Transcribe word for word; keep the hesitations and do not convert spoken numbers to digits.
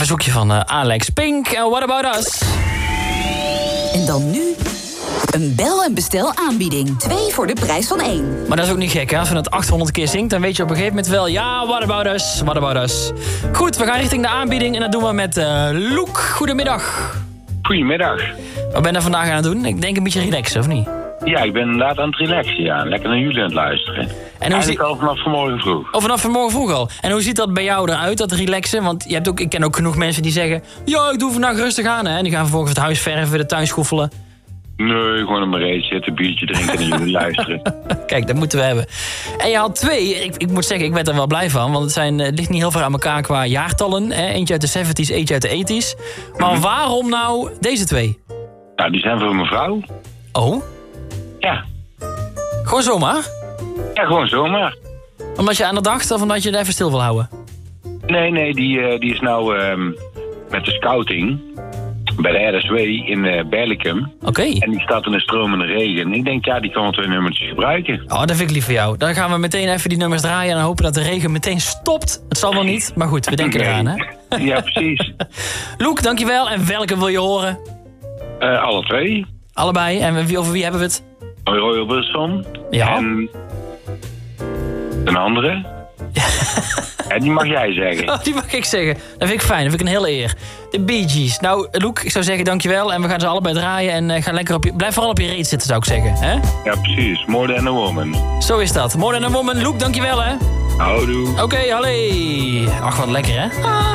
verzoekje van uh, Alex Pink en What About Us. En dan nu een bel- en bestel aanbieding. Twee voor de prijs van één. Maar dat is ook niet gek, hè? Als je het achthonderd keer zingt, dan weet je op een gegeven moment wel... ja, what about us, what about us. Goed, we gaan richting de aanbieding en dat doen we met uh, Loek. Goedemiddag. Goedemiddag. Wat ben je vandaag aan het doen? Ik denk een beetje relaxen, of niet? Ja, ik ben inderdaad aan het relaxen, ja. Lekker naar jullie aan het luisteren. En Eigenlijk zie... al vanaf vanmorgen vroeg. Oh, vanaf vanmorgen vroeg al. En hoe ziet dat bij jou eruit, dat relaxen? Want je hebt ook, ik ken ook genoeg mensen die zeggen... ja, ik doe vandaag rustig aan, hè. En die gaan vervolgens het huis verven, de tuin schoffelen. Nee, gewoon op mijn reet zitten, biertje drinken en jullie luisteren. Kijk, dat moeten we hebben. En je had twee, ik, ik moet zeggen, ik werd er wel blij van. Want het, zijn, het ligt niet heel ver aan elkaar qua jaartallen. Hè? Eentje uit de zeventies, eentje uit de eighties. Maar mm-hmm. waarom nou deze twee? Nou, die zijn voor mijn vrouw. Oh? Ja. Gewoon zomaar? Ja, gewoon zomaar. Omdat je aan het dacht of omdat je het even stil wil houden? Nee, nee, die, uh, die is nou um, met de scouting... bij de R S W in uh, Berlicum. Oké. Okay. En die staat in de stromende regen. Ik denk, ja, die kan wel twee nummertjes gebruiken. Oh, dat vind ik lief voor jou. Dan gaan we meteen even die nummers draaien... en hopen dat de regen meteen stopt. Het zal wel niet, maar goed, we denken nee. eraan, hè? Ja, precies. Loek, dankjewel. En welke wil je horen? Uh, alle twee. Allebei. En wie, over wie hebben we het? Roy Orbison. Ja. En een andere. En die mag jij zeggen. Oh, die mag ik zeggen. Dat vind ik fijn, dat vind ik een hele eer. De Bee Gees. Nou, Loek, ik zou zeggen dankjewel. En we gaan ze allebei draaien. En uh, ga lekker op je, blijf vooral op je reet zitten, zou ik zeggen. Hè? Ja, precies. More Than A Woman. Zo is dat. More Than A Woman. Loek, dankjewel, hè. Houdoe. Oké, okay, hallo. Ach, wat lekker, hè. Ah.